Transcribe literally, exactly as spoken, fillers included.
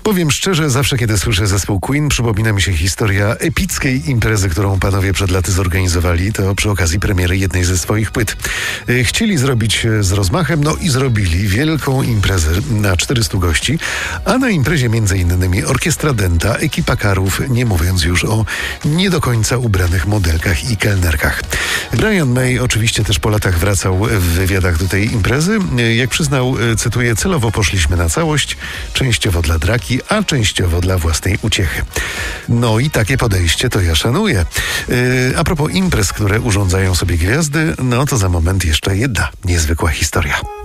Powiem szczerze, zawsze kiedy słyszę zespół Queen, przypomina mi się historia epickiej imprezy, którą panowie przed laty zorganizowali. To przy okazji premiery jednej ze swoich płyt. Chcieli zrobić z rozmachem, no i zrobili wielką imprezę na czterystu gości, a na imprezie między innymi orkiestra Denta, ekipa Karów, nie mówiąc już o nie do końca ubranych modelkach i kelnerkach. Brian May oczywiście też po latach wracał w wywiadach do tej imprezy. Jak przyznał, cytuję, celowo poszliśmy na całość, częściowo dla draki, a częściowo dla własnej uciechy. No i takie podejście to ja szanuję. Yy, a propos imprez, które urządzają sobie gwiazdy, no to za moment jeszcze jedna niezwykła historia.